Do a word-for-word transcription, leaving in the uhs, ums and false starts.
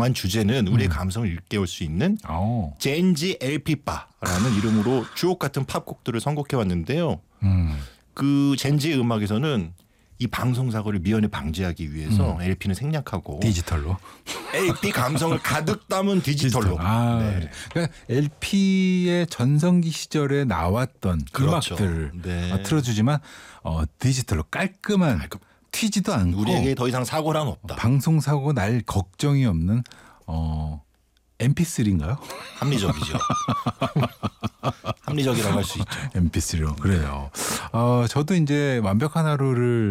정한 주제는 우리의 감성을 일깨울 수 있는 오. 젠지 엘피바라는 이름으로 주옥 같은 팝곡들을 선곡해 왔는데요. 음. 그 젠지의 음악에서는 이 방송 사고를 미연에 방지하기 위해서 음. 엘피는 생략하고 디지털로. 엘피 감성을 가득 담은 디지털로. 디지털. 아, 네. 그러니까 엘피의 전성기 시절에 나왔던 그렇죠. 음악들을 네. 틀어주지만 어, 디지털로 깔끔한 깔끔. 튀지도 않고 우리에게 더 이상 사고란 없다. 방송 사고 날 걱정이 없는 어, 엠피쓰리인가요? 합리적이죠. 합리적이라고 할 수 있죠. 엠피쓰리로 그래요. 어, 저도 이제 완벽한 하루를